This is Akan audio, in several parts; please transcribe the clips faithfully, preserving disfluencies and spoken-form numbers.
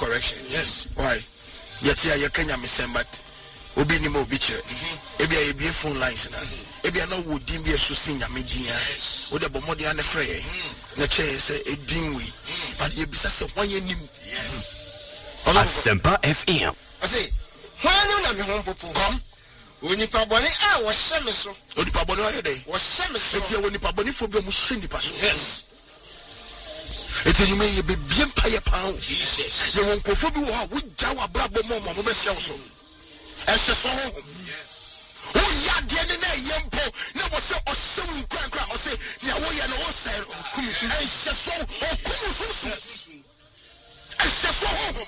correction. Yes. Why? Yet ya Kenya misembat. Obi ni mo biche. Ebi a ebi phone lines na. Ebi a no would be a susin yamijia. Oda bomodi ane frey. Na che say a dinwi. But ye bisa se one ye nim. Yes. Asempa F M. I say, why no me home popo? Come. Onipa boni a wo hye me so. Onipa boni aye dey. Wo hye me so. Eti onipa boni fo bi mo hye nipa so. Yes. Eti you may be bien paye pound. Jesus. You won't go for you how we jaw brabo mom mo be so. Ese so. Yes. Who ya de ne na yempo na wo se o se wu kra kra o se ya wo ya no wo se kumusu. Ese so o kumusu. Ese so.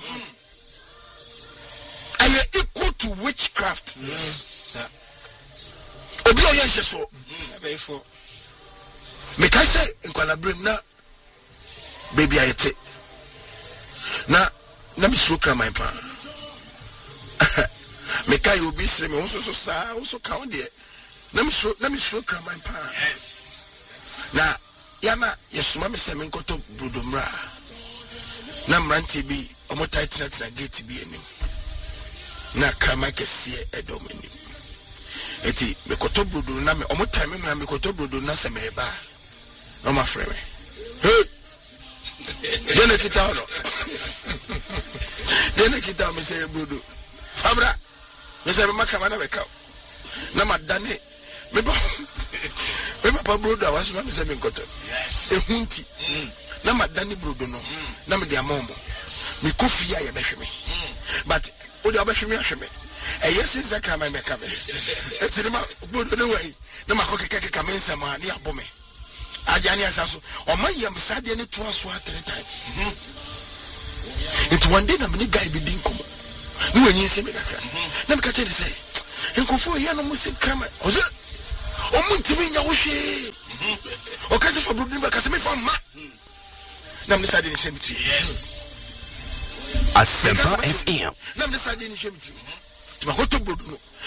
Are equal to witchcraft? Yes, sir. Obi o yen ese so. Very for. Me kai say nkwala brem na baby ayete na na mi stroke my pa me kai obi sire me so so sa so count there na mi stroke na mi stroke my pa. Yes. Na ya na yesuma me se me nkoto brodomra na mranti bi omo tight na na gate bi enim na krama kese edom enim eti me koto brodo na me omo time me me koto brodo na se me ba no ma freme hey dene kita ono dene kita me say brodo fabra me say me makama na beka na madane me ba me papa brodo awaso me say me nkoto yes ehunti na madane brodo no na me de amomo me kofi ya behwe me but o de abehwe me ahwe me eh yes is that krama me ka me eti ma brodo no way na makokeke ka me nsama ni abome ajani asaso o man yam sade ne to aso three times it one day na me guy bi din komo ni wanyi se me dakra na me ka che say enkofo ye no musik krama o se o muntimi nya wo hwe o ka se fa brodo ba ka se me fa ma na me sade ni shemti. Yes. Asempa F M. Na me sade ni shemti ma ko to brodo no